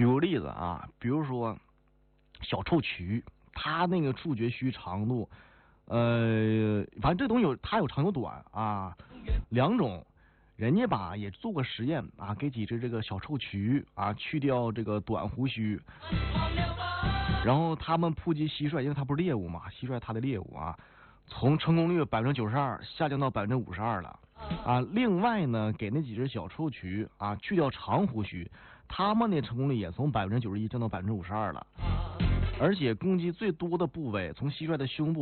举个例子啊，比如说小臭渠，它那个触觉须长度，反正这东西它有长有短啊，两种。人家吧也做过实验啊，给几只这个小臭渠啊去掉这个短胡须，然后他们扑击蟋蟀，因为它不是猎物嘛，蟋蟀它的猎物啊，从成功率92%下降到52%了啊。另外呢，给那几只小臭渠啊去掉长胡须，他们的成功率也从91%降到52%了。而且攻击最多的部位，从蟋蟀的胸部